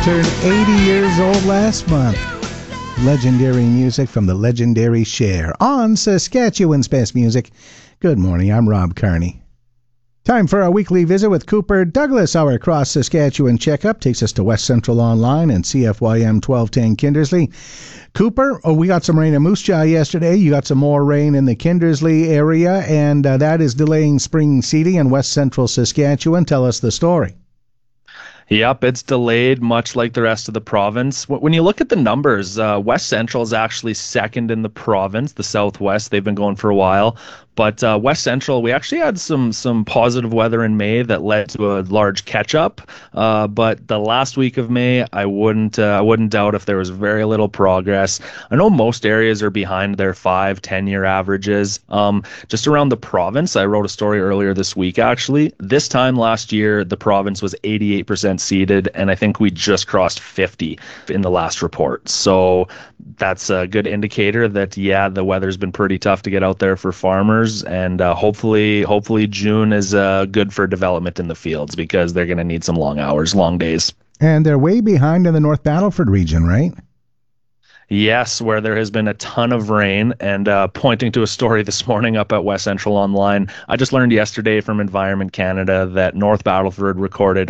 Turned 80 years old last month. Legendary music from the legendary Cher on Saskatchewan's Best Music. Good morning, I'm Rob Carney. Time for our weekly visit with Cooper Douglas. Our Cross Saskatchewan checkup takes us to West Central Online and CFYM 1210 Kindersley. Cooper, we got some rain in Moose Jaw yesterday. You got some more rain in the Kindersley area, and that is delaying spring seeding in West Central Saskatchewan. Tell us the story. Yep, it's delayed, much like the rest of the province. When you look at the numbers, West Central is actually second in the province. The Southwest, they've been going for a while. But West Central, we actually had some positive weather in May that led to a large catch-up. But the last week of May, I wouldn't doubt if there was very little progress. I know most areas are behind their 5-10-year averages. Just around the province, I wrote a story earlier this week, actually. This time last year, the province was 88% seeded, and I think we just crossed 50 in the last report. So that's a good indicator that, yeah, the weather's been pretty tough to get out there for farmers. And hopefully June is good for development in the fields, because they're going to need some long hours, long days. And they're way behind in the North Battleford region, right? Yes, where there has been a ton of rain, and pointing to a story this morning up at West Central Online, I just learned yesterday from Environment Canada that North Battleford recorded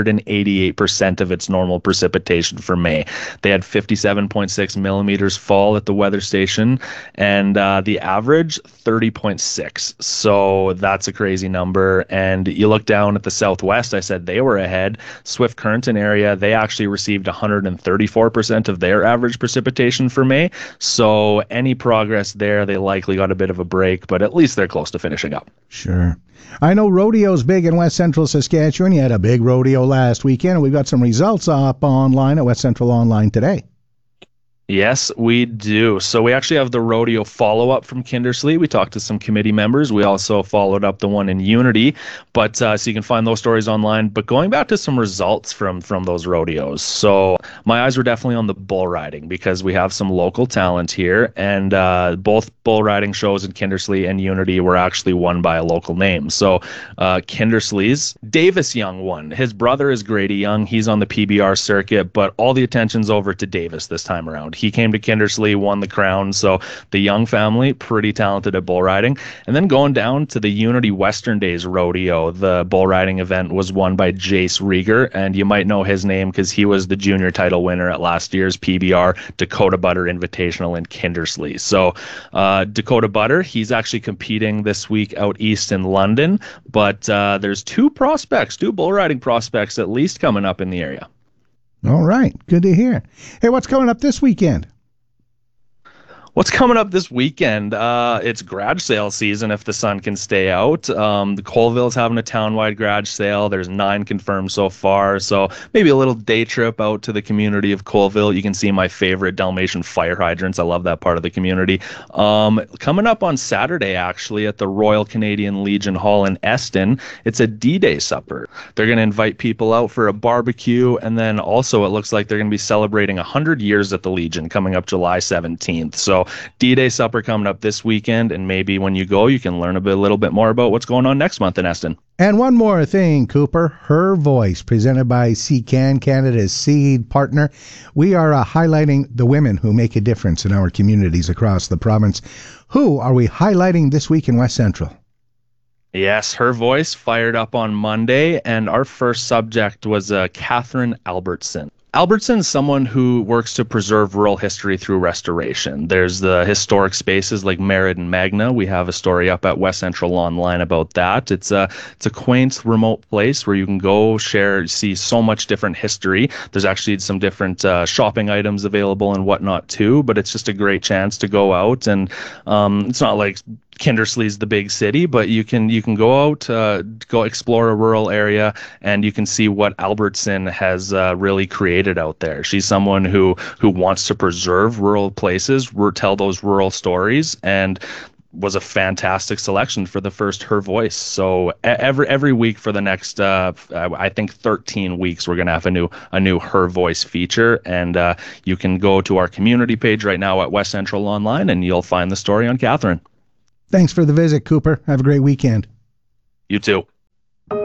188% of its normal precipitation for May. They had 57.6 millimeters fall at the weather station, and the average 30.6. So that's a crazy number. And you look down at the Southwest, I said they were ahead. Swift Currentine area, they actually received 134% of their average precipitation for May. So any progress there, they likely got a bit of a break, but at least they're close to finishing up. Sure. I know rodeo's big in West Central Saskatchewan. You had a big rodeo last weekend, and we've got some results up online at West Central Online today. Yes, we do. So we actually have the rodeo follow-up from Kindersley. We talked to some committee members. We also followed up the one in Unity, but so you can find those stories online. But going back to some results from those rodeos. So my eyes were definitely on the bull riding, because we have some local talent here, and both bull riding shows in Kindersley and Unity were actually won by a local name. So Kindersley's Davis Young won. His brother is Grady Young. He's on the PBR circuit, but all the attention's over to Davis this time around. He came to Kindersley, won the crown. So the Young family, pretty talented at bull riding. And then going down to the Unity Western Days Rodeo, the bull riding event was won by Jace Rieger. And you might know his name because he was the junior title winner at last year's PBR Dakota Butter Invitational in Kindersley. So Dakota Butter, he's actually competing this week out east in London. But there's two bull riding prospects at least coming up in the area. All right. Good to hear. Hey, what's coming up this weekend? What's coming up this weekend? It's garage sale season if the sun can stay out. The Colville's having a townwide garage sale. There's 9 confirmed so far. So maybe a little day trip out to the community of Colville. You can see my favorite Dalmatian fire hydrants. I love that part of the community. Coming up on Saturday, actually, at the Royal Canadian Legion Hall in Eston, it's a D-Day supper. They're going to invite people out for a barbecue. And then also it looks like they're going to be celebrating 100 years at the Legion coming up July 17th. So D-Day supper coming up this weekend, and maybe when you go, you can learn a little bit more about what's going on next month in Eston. And one more thing, Cooper, Her Voice, presented by CCAN, Canada's seed partner. We are highlighting the women who make a difference in our communities across the province. Who are we highlighting this week in West Central? Yes, Her Voice fired up on Monday, and our first subject was Catherine Albertson. Albertson's someone who works to preserve rural history through restoration. There's the historic spaces like Merritt and Magna. We have a story up at West Central Online about that. It's a quaint, remote place where you can go, see so much different history. There's actually some different shopping items available and whatnot too, but it's just a great chance to go out. And it's not like Kindersley's the big city, but you can go out, go explore a rural area, and you can see what Albertson has really created out there. She's someone who wants to preserve rural places, tell those rural stories, and was a fantastic selection for the first Her Voice. So every week for the next, I think 13 weeks, we're going to have a new Her Voice feature. And you can go to our community page right now at West Central Online, and you'll find the story on Catherine. Thanks for the visit, Cooper. Have a great weekend. You too.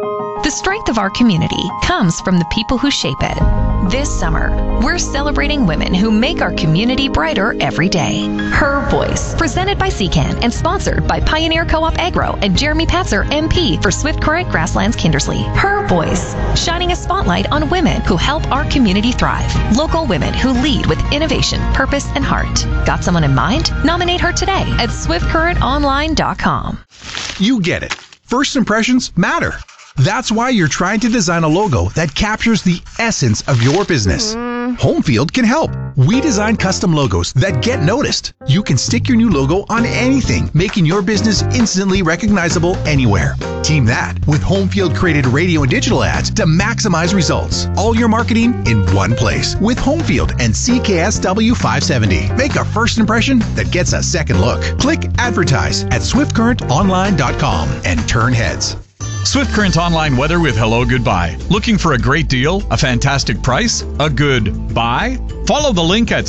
The strength of our community comes from the people who shape it. This summer, we're celebrating women who make our community brighter every day. Her Voice, presented by CCAN and sponsored by Pioneer Co-op Agro and Jeremy Patzer, MP for Swift Current Grasslands Kindersley. Her Voice, shining a spotlight on women who help our community thrive. Local women who lead with innovation, purpose, and heart. Got someone in mind? Nominate her today at swiftcurrentonline.com. You get it. First impressions matter. That's why you're trying to design a logo that captures the essence of your business. Homefield can help. We design custom logos that get noticed. You can stick your new logo on anything, making your business instantly recognizable anywhere. Team that with Homefield created radio and digital ads to maximize results. All your marketing in one place with Homefield and CKSW 570. Make a first impression that gets a second look. Click advertise at swiftcurrentonline.com and turn heads. Swift Current Online weather with Hello Goodbye. Looking for a great deal, a fantastic price, a good buy? Follow the link at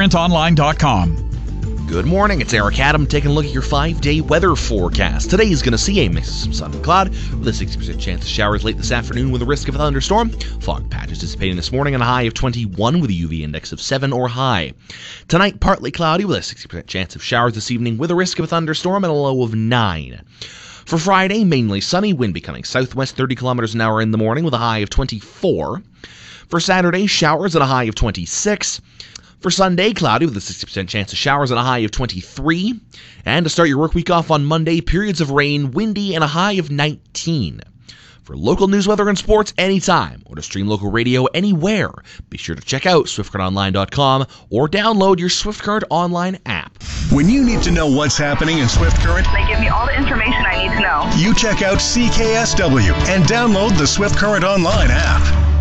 swiftcurrentonline.com. Good morning, it's Eric Adam taking a look at your 5-day weather forecast. Today is going to see a mix of some sun and cloud with a 60% chance of showers late this afternoon with a risk of a thunderstorm. Fog patches dissipating this morning and a high of 21 with a UV index of 7 or high. Tonight, partly cloudy with a 60% chance of showers this evening with a risk of a thunderstorm and a low of 9. For Friday, mainly sunny, wind becoming southwest 30 kilometers an hour in the morning with a high of 24. For Saturday, showers at a high of 26. For Sunday, cloudy with a 60% chance of showers and a high of 23. And to start your work week off on Monday, periods of rain, windy, and a high of 19. For local news, weather, and sports anytime, or to stream local radio anywhere, be sure to check out swiftcurrentonline.com or download your Swift Current Online app. When you need to know what's happening in Swift Current, they give me all the information I need to know. You check out CKSW and download the Swift Current Online app.